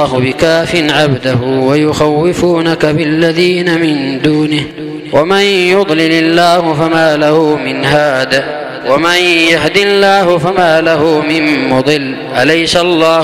بكاف عبده ويخوفونك بالذين من دونه ومن يضلل الله فما له من هاد ومن يهد الله فما له من مضل أليس الله